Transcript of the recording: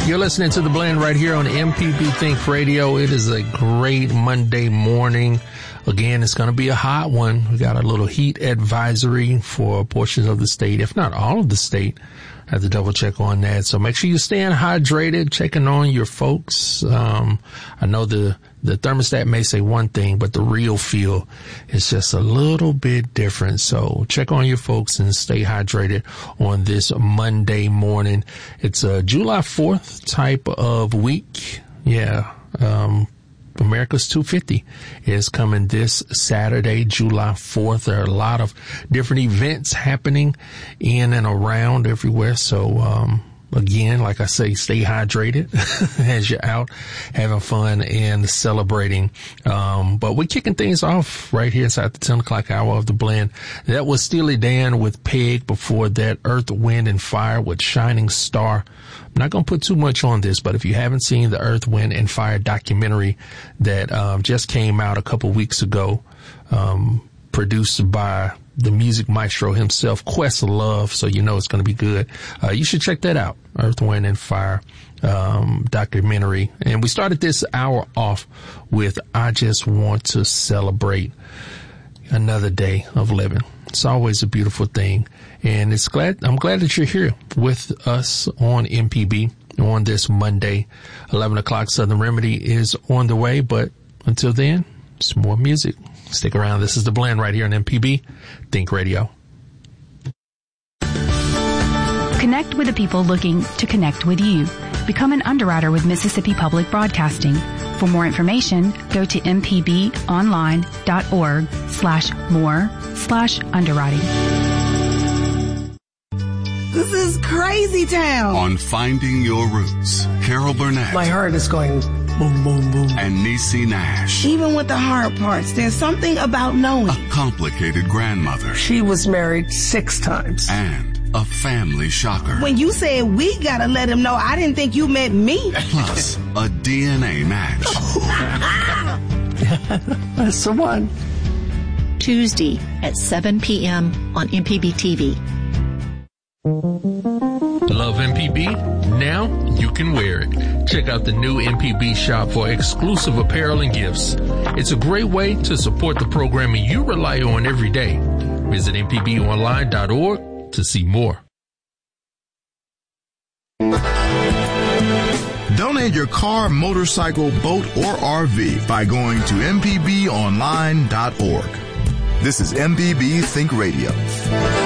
You're listening to The Blend right here on MPB Think Radio. It is a great Monday morning. Again, it's going to be a hot one. We got a little heat advisory for portions of the state, if not all of the state. I have to double check on that. So make sure you're staying hydrated, checking on your folks. I know the thermostat may say one thing, but the real feel is just a little bit different. So check on your folks and stay hydrated on this Monday morning. It's a July 4th type of week. Yeah. America's 250 is coming this Saturday, July 4th. There are a lot of different events happening in and around everywhere. So, again, like I say, stay hydrated as you're out having fun and celebrating. But we're kicking things off right here inside the 10 o'clock hour of The Blend. That was Steely Dan with Peg. Before that, Earth, Wind, and Fire with Shining Star. I'm not going to put too much on this, but if you haven't seen the Earth, Wind, and Fire documentary that just came out a couple weeks ago, produced by the music maestro himself, Questlove, so you know it's going to be good. You should check that out, Earth, Wind, and Fire documentary. And we started this hour off with I Just Want to Celebrate Another Day of Living. It's always a beautiful thing. And I'm glad that you're here with us on MPB on this Monday. 11 o'clock Southern Remedy is on the way. But until then, it's more music. Stick around. This is The Blend right here on MPB Think Radio. Connect with the people looking to connect with you. Become an underwriter with Mississippi Public Broadcasting. For more information, go to mpbonline.org/more/underwriting. This is crazy town. On Finding Your Roots, Carol Burnett. My heart is going boom, boom, boom. And Niecy Nash. Even with the hard parts, there's something about knowing. A complicated grandmother. She was married 6 times. And a family shocker. When you said we gotta let him know, I didn't think you meant me. Plus, a DNA match. That's the one. Tuesday at 7 p.m. on MPB TV. Love MPB? Now you can wear it. Check out the new MPB shop for exclusive apparel and gifts. It's a great way to support the programming you rely on every day. Visit mpbonline.org to see more. Donate your car, motorcycle, boat, or RV by going to mpbonline.org. This is MPB Think Radio.